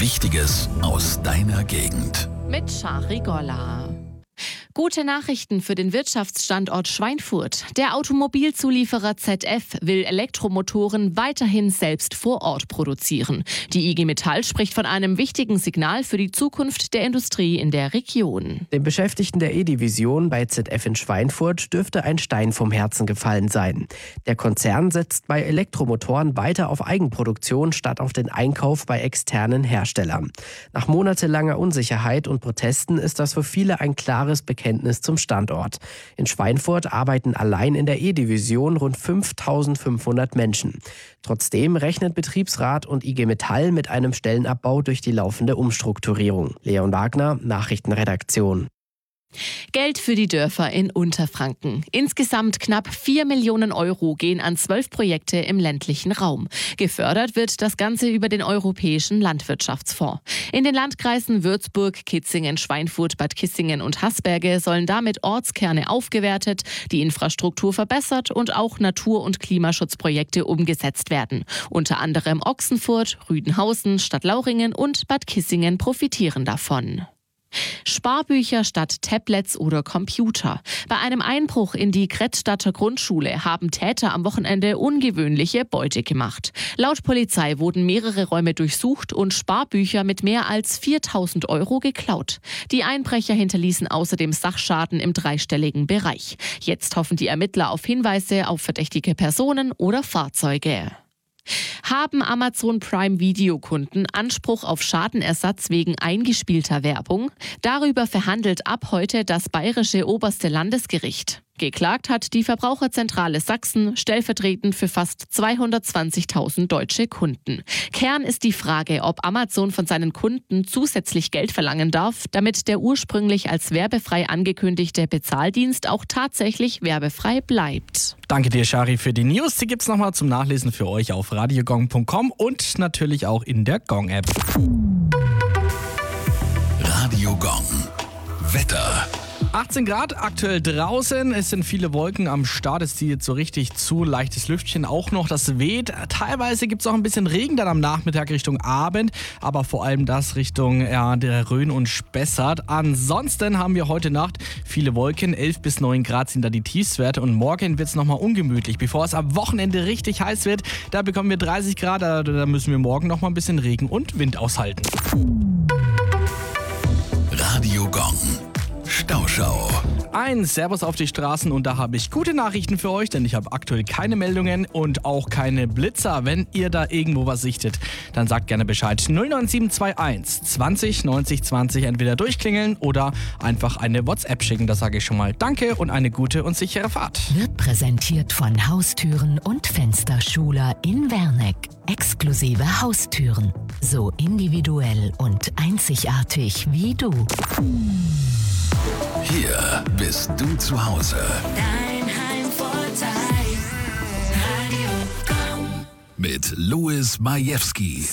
Wichtiges aus deiner Gegend. Mit Shari Golla. Gute Nachrichten für den Wirtschaftsstandort Schweinfurt. Der Automobilzulieferer ZF will Elektromotoren weiterhin selbst vor Ort produzieren. Die IG Metall spricht von einem wichtigen Signal für die Zukunft der Industrie in der Region. Den Beschäftigten der E-Division bei ZF in Schweinfurt dürfte ein Stein vom Herzen gefallen sein. Der Konzern setzt bei Elektromotoren weiter auf Eigenproduktion statt auf den Einkauf bei externen Herstellern. Nach monatelanger Unsicherheit und Protesten ist das für viele ein klares Bekenntnis zum Standort. In Schweinfurt arbeiten allein in der E-Division rund 5.500 Menschen. Trotzdem rechnet Betriebsrat und IG Metall mit einem Stellenabbau durch die laufende Umstrukturierung. Leon Wagner, Nachrichtenredaktion. Geld für die Dörfer in Unterfranken. Insgesamt knapp 4 Millionen Euro gehen an 12 Projekte im ländlichen Raum. Gefördert wird das Ganze über den Europäischen Landwirtschaftsfonds. In den Landkreisen Würzburg, Kitzingen, Schweinfurt, Bad Kissingen und Hasberge sollen damit Ortskerne aufgewertet, die Infrastruktur verbessert und auch Natur- und Klimaschutzprojekte umgesetzt werden. Unter anderem Ochsenfurt, Rüdenhausen, Stadtlauringen und Bad Kissingen profitieren davon. Sparbücher statt Tablets oder Computer. Bei einem Einbruch in die Krettstadter Grundschule haben Täter am Wochenende ungewöhnliche Beute gemacht. Laut Polizei wurden mehrere Räume durchsucht und Sparbücher mit mehr als 4.000 Euro geklaut. Die Einbrecher hinterließen außerdem Sachschaden im dreistelligen Bereich. Jetzt hoffen die Ermittler auf Hinweise auf verdächtige Personen oder Fahrzeuge. Haben Amazon Prime Videokunden Anspruch auf Schadenersatz wegen eingespielter Werbung? Darüber verhandelt ab heute das Bayerische Oberste Landesgericht. Geklagt hat die Verbraucherzentrale Sachsen stellvertretend für fast 220.000 deutsche Kunden. Kern ist die Frage, ob Amazon von seinen Kunden zusätzlich Geld verlangen darf, damit der ursprünglich als werbefrei angekündigte Bezahldienst auch tatsächlich werbefrei bleibt. Danke dir, Shari, für die News. Die gibt's nochmal zum Nachlesen für euch auf radiogong.com und natürlich auch in der Gong-App. Radio Gong. Wetter. 18 Grad aktuell draußen, es sind viele Wolken am Start, es zieht jetzt so richtig zu, leichtes Lüftchen auch noch, das weht. Teilweise gibt es auch ein bisschen Regen dann am Nachmittag Richtung Abend, aber vor allem das Richtung der Rhön und Spessart. Ansonsten haben wir heute Nacht viele Wolken, 11 bis 9 Grad sind da die Tiefstwerte und morgen wird es nochmal ungemütlich. Bevor es am Wochenende richtig heiß wird, da bekommen wir 30 Grad, da müssen wir morgen nochmal ein bisschen Regen und Wind aushalten. Radio Gong. Stauschau. Ein Servus auf die Straßen und da habe ich gute Nachrichten für euch, denn ich habe aktuell keine Meldungen und auch keine Blitzer. Wenn ihr da irgendwo was sichtet, dann sagt gerne Bescheid. 09721 20 90 20 entweder durchklingeln oder einfach eine WhatsApp schicken. Da sage ich schon mal Danke und eine gute und sichere Fahrt. Wird präsentiert von Haustüren und Fensterschuler in Werneck. Exklusive Haustüren. So individuell und einzigartig wie du. Hier bist du zu Hause. Dein Heimvorteil. Radio Gong. Mit Louis Majewski.